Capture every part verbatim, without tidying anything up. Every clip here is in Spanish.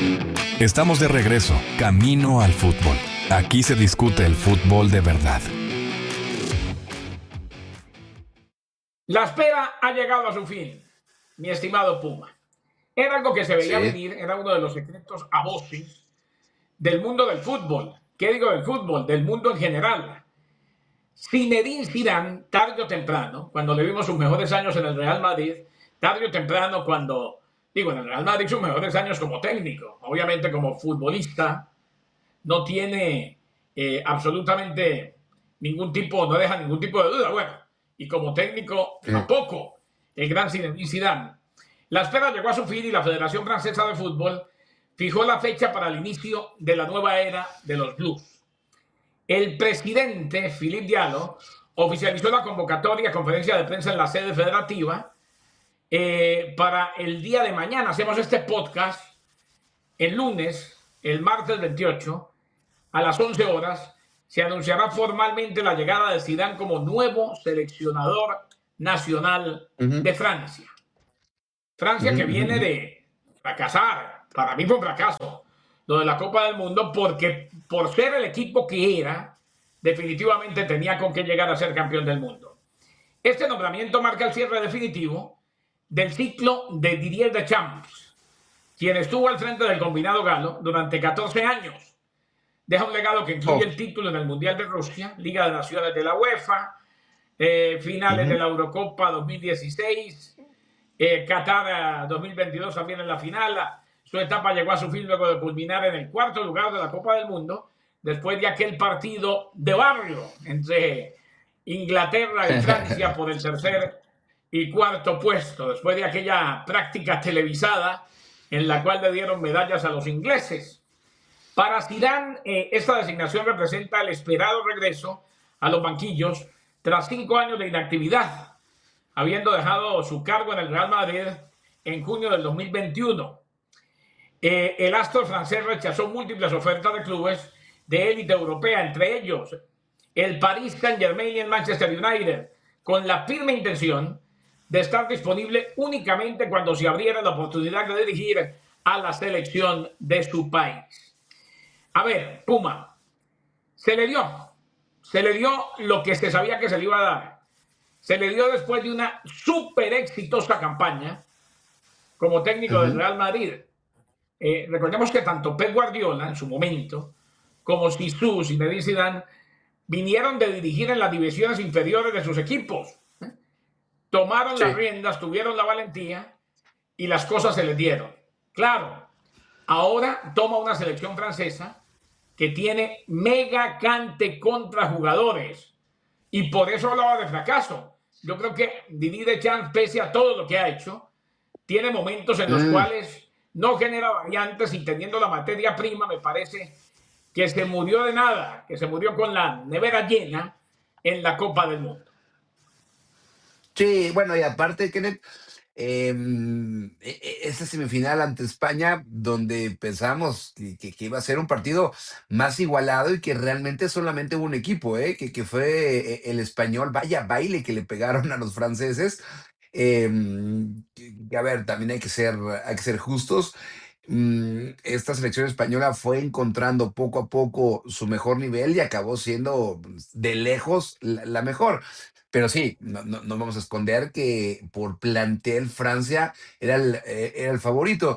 Estamos de regreso, camino al fútbol. Aquí se discute el fútbol de verdad. La espera ha llegado a su fin, mi estimado Puma. Era algo que se veía Sí. venir, era uno de los secretos a voces del mundo del fútbol. ¿Qué digo del fútbol? Del mundo en general. Zinedine Zidane, tarde o temprano, cuando le vimos sus mejores años en el Real Madrid, tarde o temprano cuando, digo, en el Real Madrid sus mejores años como técnico, obviamente como futbolista, no tiene eh, absolutamente ningún tipo, no deja ningún tipo de duda. Bueno, y como técnico Sí. tampoco, el gran Zinedine Zidane. La espera llegó a su fin y la Federación Francesa de Fútbol fijó la fecha para el inicio de la nueva era de los Blues. El presidente, Philippe Diallo, oficializó la convocatoria a conferencia de prensa en la sede federativa eh, para el día de mañana. Hacemos este podcast el lunes, el martes veintiocho, a las once horas, se anunciará formalmente la llegada de Zidane como nuevo seleccionador nacional Ujú. de Francia. Francia Ujú, que ujú, viene ujú. de fracasar, para mí fue un fracaso, lo de la Copa del Mundo, porque por ser el equipo que era, definitivamente tenía con qué llegar a ser campeón del mundo. Este nombramiento marca el cierre definitivo del ciclo de Didier Deschamps, quien estuvo al frente del combinado galo durante catorce años. Deja un legado que incluye Oh. el título en el Mundial de Rusia, Liga de Naciones de la UEFA, eh, finales Ujú. de la Eurocopa dos mil dieciséis, eh, Qatar dos mil veintidós también en la final. Su etapa llegó a su fin luego de culminar en el cuarto lugar de la Copa del Mundo, después de aquel partido de barrio entre Inglaterra y Francia por el tercer y cuarto puesto, después de aquella práctica televisada en la cual le dieron medallas a los ingleses. Para Zidane, eh, esta designación representa el esperado regreso a los banquillos tras cinco años de inactividad, habiendo dejado su cargo en el Real Madrid en junio del dos mil veintiuno. Eh, el astro francés rechazó múltiples ofertas de clubes de élite europea, entre ellos el Paris Saint-Germain y el Manchester United, con la firme intención de estar disponible únicamente cuando se abriera la oportunidad de dirigir a la selección de su país. A ver, Puma, se le dio, se le dio lo que se sabía que se le iba a dar. Se le dio después de una súper exitosa campaña como técnico del Ujú. Real Madrid. Eh, recordemos que tanto Pep Guardiola en su momento como Zizou y Zinedine Zidane vinieron de dirigir en las divisiones inferiores de sus equipos. ¿eh? Tomaron las Sí. riendas, tuvieron la valentía y las cosas se les dieron. Claro, ahora toma una selección francesa que tiene mega cante contra jugadores y por eso hablaba de fracaso. Yo creo que Didier Deschamps, pese a todo lo que ha hecho, tiene momentos en los Mm. cuales no genera variantes y teniendo la materia prima, me parece que se murió de nada, que se murió con la nevera llena en la Copa del Mundo. Sí, bueno, y aparte, Kenneth, em, e- e- esa semifinal ante España, donde pensamos que, que- que iba a ser un partido más igualado y que realmente solamente hubo un equipo, ¿eh? Que, que fue eh, el español, vaya baile que le pegaron a los franceses. Em, que- que, a ver, también hay que ser, hay que ser justos. Mm, esta selección española fue encontrando poco a poco su mejor nivel y acabó siendo pues, de lejos la, la mejor. Pero sí, no, no, no vamos a esconder que por plantel Francia era el, eh, era el favorito.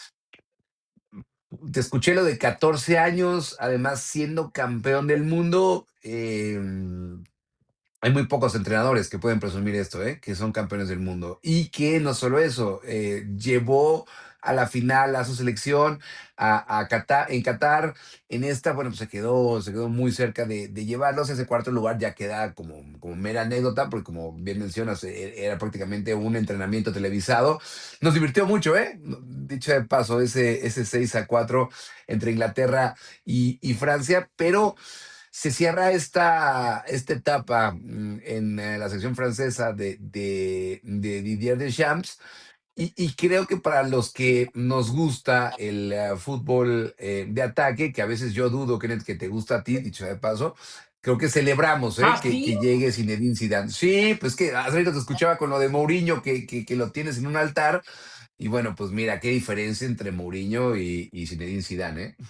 Te escuché lo de catorce años, además siendo campeón del mundo. eh, hay muy pocos entrenadores que pueden presumir esto, ¿eh? Que son campeones del mundo. Y que no solo eso, eh, llevó a la final a su selección a, a Qatar, en Qatar. En esta, bueno, pues se quedó, se quedó muy cerca de, de llevarlos. Ese cuarto lugar ya queda como, como mera anécdota, porque como bien mencionas, e- era prácticamente un entrenamiento televisado. Nos divirtió mucho, ¿eh? Dicho de paso, ese, ese seis a cuatro entre Inglaterra y, y Francia, pero se cierra esta, esta etapa mm, en eh, la sección francesa de, de, de Didier Deschamps. Y, y creo que para los que nos gusta el eh, fútbol eh, de ataque, que a veces yo dudo, Kenneth, que te gusta a ti, dicho de paso, creo que celebramos ¿eh? que, Así, que llegue Zinedine Zidane. Sí, pues que hace rato te escuchaba con lo de Mourinho, que, que, que lo tienes en un altar. Y bueno, pues mira, qué diferencia entre Mourinho y, y Zinedine Zidane, ¿eh?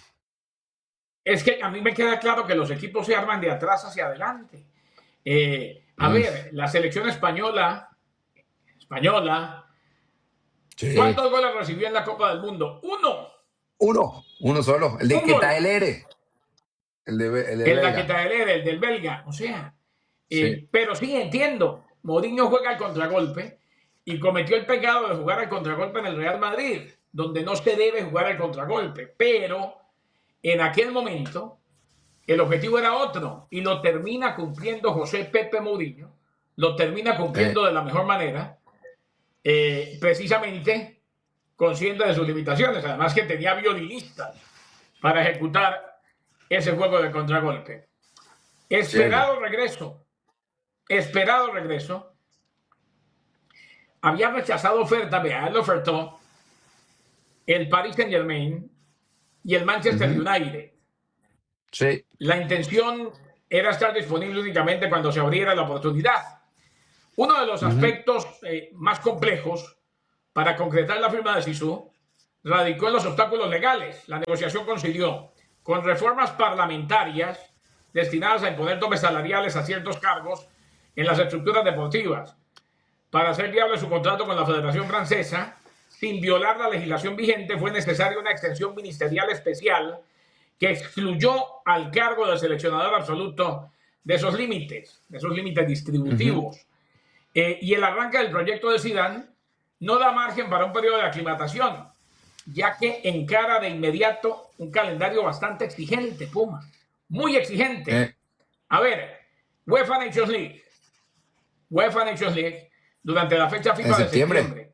Es que a mí me queda claro que los equipos se arman de atrás hacia adelante. Eh, a Mm, ver, la selección española, española, sí. ¿cuántos goles recibió en la Copa del Mundo? Uno, Uno, uno solo. El de un gol. Ketaelere, el de, Be- el de El Belga. Daquetaeler, el del belga. O sea, Sí. eh, pero sí entiendo. Mourinho juega al contragolpe y cometió el pecado de jugar al contragolpe en el Real Madrid, donde no se debe jugar al contragolpe. Pero en aquel momento el objetivo era otro y lo termina cumpliendo José Pepe Mourinho, lo termina Eh, cumpliendo de la mejor manera, eh, precisamente consciente de sus limitaciones, además que tenía violinistas para ejecutar ese juego de contragolpe. cierto. Esperado regreso, esperado regreso. Había rechazado oferta, vea, él ofertó el Paris Saint Germain y el Manchester Ujú, United. sí. La intención era estar disponible únicamente cuando se abriera la oportunidad. Uno de los Ujú, aspectos eh, más complejos para concretar la firma de Sisu radicó en los obstáculos legales. La negociación coincidió con reformas parlamentarias destinadas a imponer topes salariales a ciertos cargos en las estructuras deportivas. Para hacer viable su contrato con la Federación Francesa, sin violar la legislación vigente, fue necesaria una extensión ministerial especial que excluyó al cargo del seleccionador absoluto de esos límites, de esos límites ujú. distributivos. Eh, y el arranque del proyecto de Zidane no da margen para un periodo de aclimatación, ya que encara de inmediato un calendario bastante exigente, Puma, muy exigente. Eh, A ver, UEFA Nations League, UEFA Nations League, durante la fecha en FIFA de septiembre. septiembre.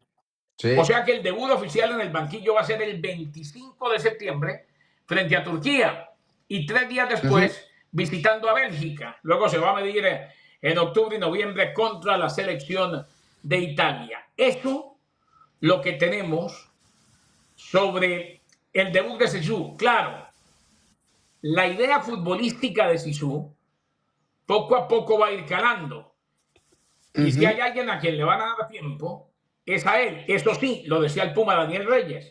O Sí. sea que el debut oficial en el banquillo va a ser el veinticinco de septiembre frente a Turquía y tres días Ujú. después visitando a Bélgica. Luego se va a medir en octubre y noviembre contra la selección de Italia. Eso lo que tenemos sobre el debut de Sisu. Claro, la idea futbolística de Sisu poco a poco va a ir calando. Y si Ujú. hay alguien a quien le van a dar tiempo, es a él. Eso sí, lo decía el Puma Daniel Reyes.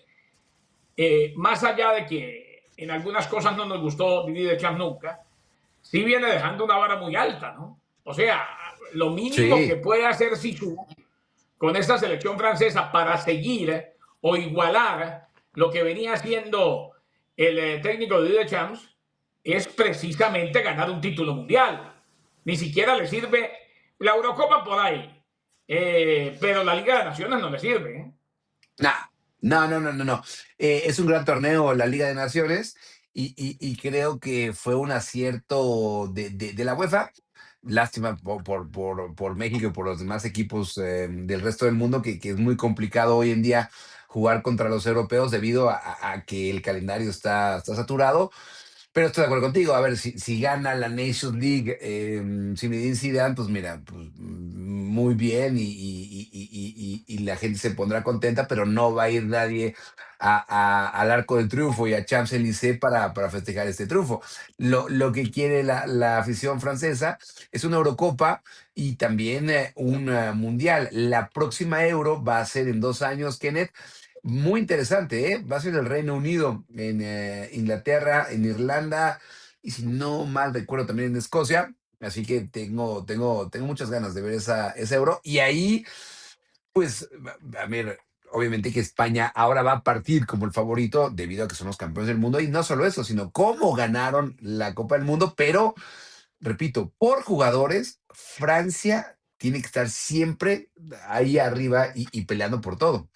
Eh, más allá de que en algunas cosas no nos gustó Didier Deschamps nunca, sí viene dejando una vara muy alta, ¿no? O sea, lo mínimo que Sí. puede hacer Sisu con esta selección francesa para seguir o igualar lo que venía haciendo el eh, técnico de Didier Deschamps es precisamente ganar un título mundial. Ni siquiera le sirve la Eurocopa por ahí, eh, pero la Liga de Naciones no le sirve. ¿eh? Nah, no, no, no, no, no. Eh, es un gran torneo la Liga de Naciones y, y- y creo que fue un acierto de, de- de la UEFA. Lástima por, por, por- por México y por los demás equipos eh, del resto del mundo, que, que es muy complicado hoy en día jugar contra los europeos debido a, a- a que el calendario está, está saturado. Pero estoy de acuerdo contigo. A ver, si, si gana la Nations League, eh, Zinedine Zidane, pues mira, pues mm, muy bien y, y- y- y- y- y la gente se pondrá contenta, pero no va a ir nadie a- a- al Arco del Triunfo y a Champs-Élysées para, para festejar este triunfo. Lo, lo que quiere la, la afición francesa es una Eurocopa y también eh, un eh, Mundial. La próxima Euro va a ser en dos años, Kenneth. Muy interesante, ¿eh? Va a ser el Reino Unido, en eh, Inglaterra, en Irlanda y si no mal recuerdo también en Escocia. Así que tengo, tengo, tengo muchas ganas de ver esa, ese euro. Y ahí, pues, a a ver, obviamente que España ahora va a partir como el favorito debido a que son los campeones del mundo. Y no solo eso, sino cómo ganaron la Copa del Mundo. Pero, repito, por jugadores, Francia tiene que estar siempre ahí arriba y, y peleando por todo.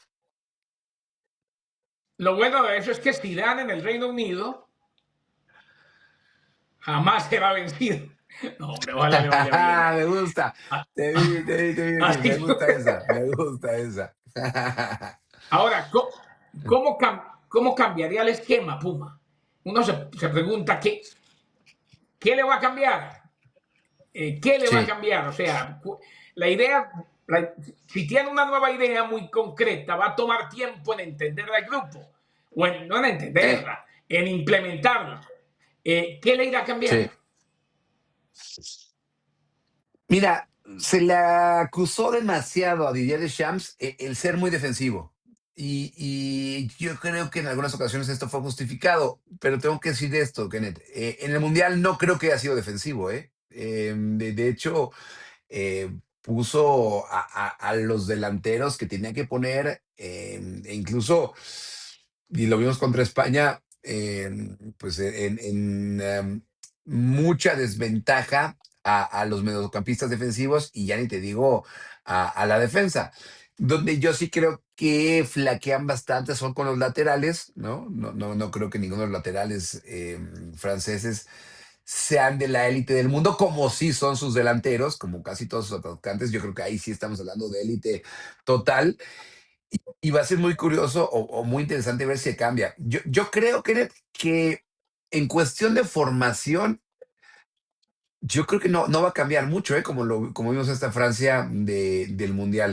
Lo bueno de eso es que Zidane en el Reino Unido jamás será vencido. No, hombre, ojalá le vaya bien. Me gusta. Ah, Te vi, te vi, te vi venir. Así Me que, gusta esa, me gusta esa. ahora, ¿cómo, cómo, cómo cambiaría el esquema, Puma? Uno se, se pregunta, ¿qué, ¿qué le va a cambiar? Eh, ¿Qué le va a Sí, cambiar? O sea, la idea, la- si tiene una nueva idea muy concreta, va a tomar tiempo en entenderla el grupo, o en, no en eh, entenderla, en implementarla. Eh, ¿Qué le irá a sí. cambiar? Mira, se le acusó demasiado a Didier Deschamps eh, el ser muy defensivo. Y, y yo creo que en algunas ocasiones esto fue justificado, pero tengo que decir esto, Kenneth. Eh, en el Mundial no creo que haya sido defensivo, ¿eh? Eh, de, de hecho, eh, puso a, a- a los delanteros que tenía que poner, eh, e incluso, y lo vimos contra España, eh, pues en, en, em, mucha desventaja a, a los mediocampistas defensivos y ya ni te digo a, a la defensa. Donde yo sí creo que flaquean bastante son con los laterales, ¿no? No, no, no creo que ninguno de los laterales eh, franceses sean de la élite del mundo, como sí son sus delanteros, como casi todos sus atacantes. Yo creo que ahí sí estamos hablando de élite total. Y va a ser muy curioso o, o muy interesante ver si cambia. Yo, yo creo que, que en cuestión de formación, yo creo que no, no va a cambiar mucho, ¿eh? Como, lo, como vimos esta Francia de, del Mundial.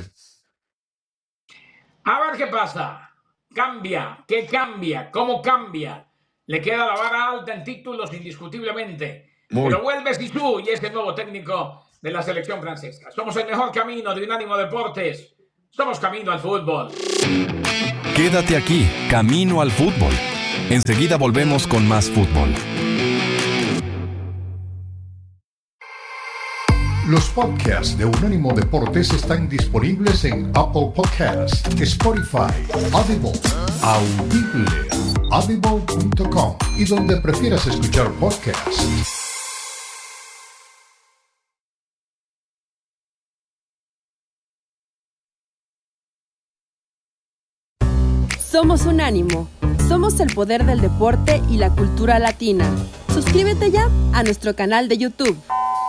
A ver qué pasa. Cambia. ¿Qué cambia? ¿Cómo cambia? Le queda la vara alta en títulos indiscutiblemente. Pero Muy. vuelve Zizou y es el nuevo técnico de la selección francesa. Somos el mejor camino de Unánimo Deportes. Somos camino al fútbol. Quédate aquí, Camino al Fútbol. Enseguida volvemos con más fútbol. Los podcasts de Unánimo Deportes están disponibles en Apple Podcasts, Spotify, Audible, Audible, audible punto com y donde prefieras escuchar podcasts. Somos Unánimo. Somos el poder del deporte y la cultura latina. Suscríbete ya a nuestro canal de YouTube.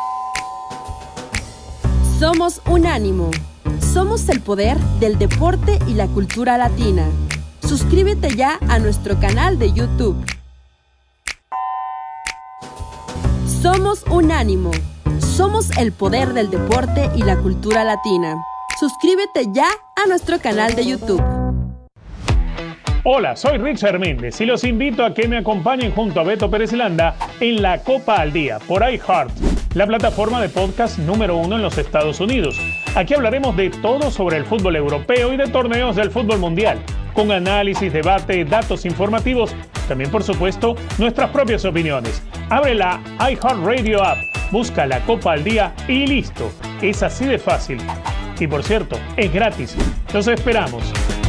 Somos Unánimo. Somos el poder del deporte y la cultura latina. Suscríbete ya a nuestro canal de YouTube. Somos Unánimo. Somos el poder del deporte y la cultura latina. Suscríbete ya a nuestro canal de YouTube. Hola, soy Richard Méndez y los invito a que me acompañen junto a Beto Pérez Landa en La Copa al Día por iHeart, la plataforma de podcast número uno en los Estados Unidos. Aquí hablaremos de todo sobre el fútbol europeo y de torneos del fútbol mundial, con análisis, debate, datos informativos, también por supuesto nuestras propias opiniones. Abre la iHeartRadio app, busca La Copa al Día y listo. Es así de fácil. Y por cierto, es gratis. Los esperamos.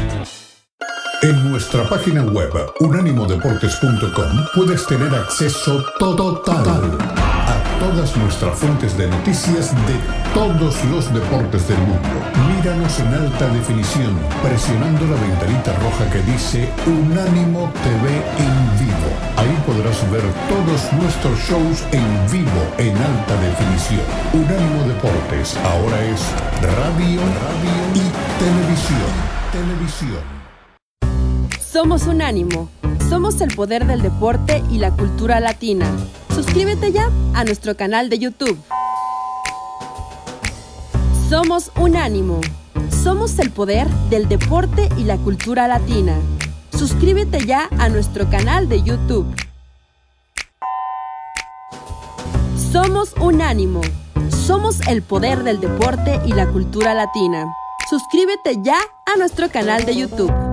En nuestra página web unánimo deportes punto com puedes tener acceso total a todas nuestras fuentes de noticias de todos los deportes del mundo. Míranos en alta definición presionando la ventanita roja que dice Unánimo T V en vivo. Ahí podrás ver todos nuestros shows en vivo en alta definición. Unánimo Deportes ahora es radio, radio y televisión. Televisión. Somos Unánimo. Somos el poder del deporte y la cultura latina. Suscríbete ya a nuestro canal de YouTube. Somos Unánimo. Somos el poder del deporte y la cultura latina. Suscríbete ya a nuestro canal de YouTube. Somos Unánimo. Somos el poder del deporte y la cultura latina. Suscríbete ya a nuestro canal de YouTube.